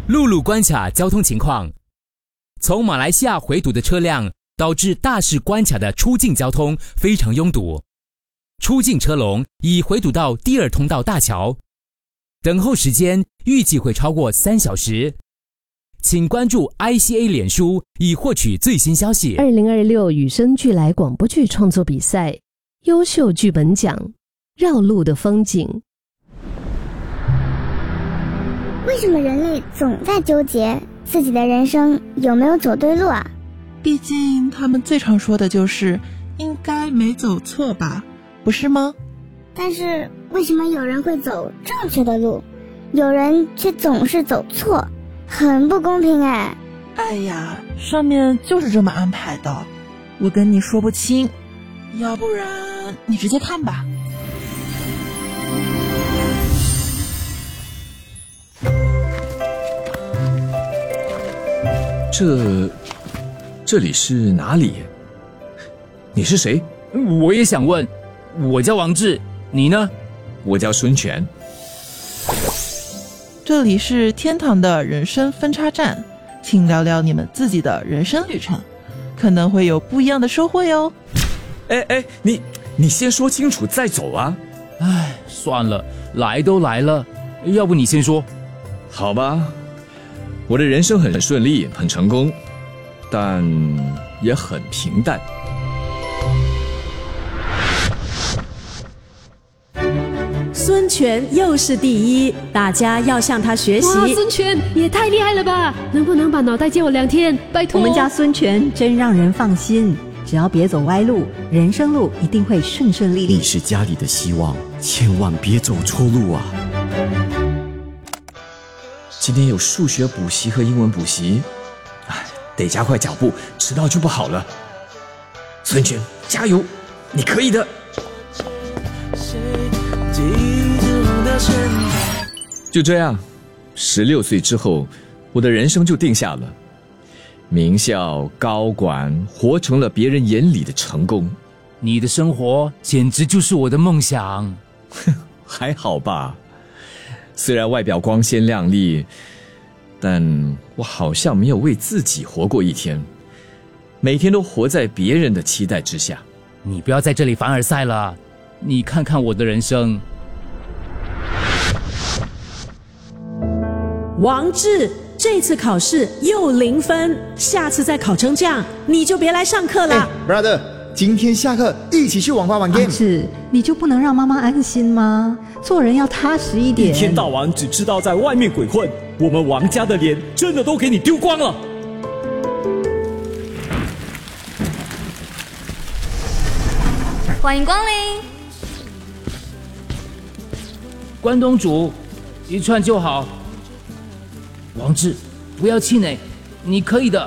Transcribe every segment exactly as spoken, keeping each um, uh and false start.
陆路关卡交通情况。从马来西亚回堵的车辆导致大势关卡的出境交通非常拥堵，出境车龙已回堵到第二通道大桥，等候时间预计会超过三小时。请关注 I C A 脸书以获取最新消息。 二零二六雨声剧来广播剧创作比赛优秀剧本奖，绕路的风景。 为什么人类总在纠结自己的人生有没有走对路啊？ 毕竟他们最常说的就是应该没走错吧，不是吗？ 但是为什么有人会走正确的路，有人却总是走错，很不公平哎。 哎呀，上面就是这么安排的，我跟你说不清，要不然你直接看吧。 这这里是哪里？你是谁？ 我也想问，我叫王志，你呢？ 我叫孙权。 这里是天堂的人生分叉站，请聊聊你们自己的人生旅程，可能会有不一样的收获哟。 哎哎，你你先说清楚再走啊！ 哎，算了，来都来了，要不你先说？ 好吧，我的人生很顺利，很成功，但也很平淡。 孙权又是第一，大家要向他学习。 哇，孙权也太厉害了吧！能不能把脑袋借我两天？拜托。 我们家孙权真让人放心，只要别走歪路，人生路一定会顺顺利利。 你是家里的希望，千万别走错路啊！ 今天有数学补习和英文补习，哎，得加快脚步，迟到就不好了。孙权，加油，你可以的！就这样，十六岁之后，我的人生就定下了。名校、高管，活成了别人眼里的成功。 你的生活简直就是我的梦想。 还好吧，虽然外表光鲜亮丽，但我好像没有为自己活过一天，每天都活在别人的期待之下。 你不要在这里凡尔赛了，你看看我的人生。 王志，这次考试又零分，下次再考成这样，你就别来上课了。 Hey, brother， 今天下课一起去网吧玩 game。 是，你就不能让妈妈安心吗？做人要踏实一点。 一天到晚只知道在外面鬼混，我们王家的脸真的都给你丢光了。 欢迎光临。 关东煮，一串就好。王志，不要气馁，你可以的。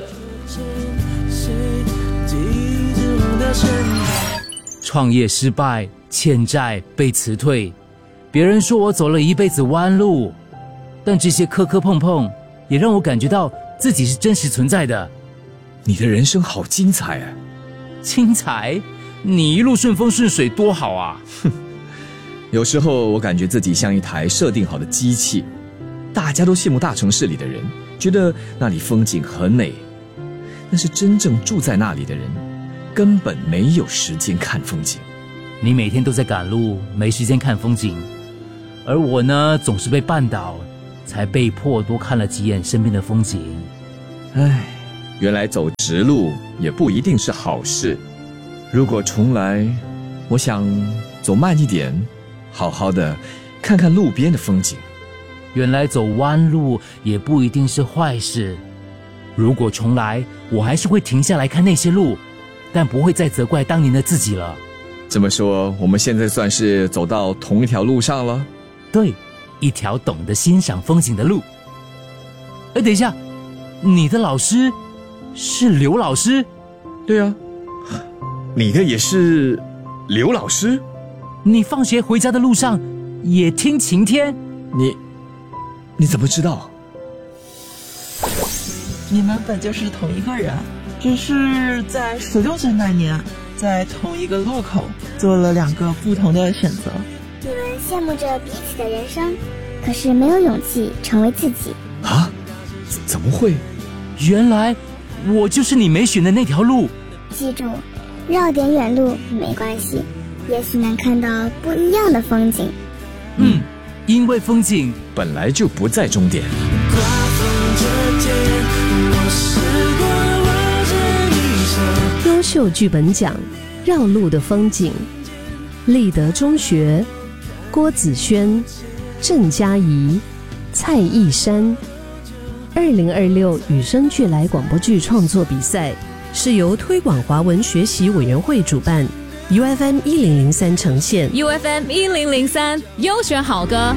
创业失败，欠债被辞退，别人说我走了一辈子弯路，但这些磕磕碰碰也让我感觉到自己是真实存在的。 你的人生好精彩啊！ 精彩？你一路顺风顺水多好啊！ 哼，有时候我感觉自己像一台设定好的机器，大家都羡慕大城市里的人，觉得那里风景很美，但是真正住在那里的人根本没有时间看风景。 你每天都在赶路，没时间看风景，而我呢，总是被绊倒，才被迫多看了几眼身边的风景。 唉，原来走直路也不一定是好事。如果重来，我想走慢一点，好好的看看路边的风景。 原来走弯路也不一定是坏事。如果重来，我还是会停下来看那些路，但不会再责怪当年的自己了。 这么说，我们现在算是走到同一条路上了？ 对，一条懂得欣赏风景的路。哎，等一下，你的老师是刘老师？ 对啊，你的也是刘老师？ 你放学回家的路上也听晴天？ 你你怎么知道？ 你们本就是同一个人，只是在十六岁那年，在同一个路口做了两个不同的选择。 你们羡慕着彼此的人生，可是没有勇气成为自己。 啊？ 怎么会？ 原来我就是你没选的那条路。 记住，绕点远路没关系，也许能看到不一样的风景。 嗯，因为风景本来就不在终点。 优秀剧本奖，绕路的风景。立德中学，郭子轩、郑嘉怡、蔡义山。二零二六与生俱来广播剧创作比赛是由推广华文学习委员会主办， U F M 一零零三呈现。 U F M 一零零三优选好歌。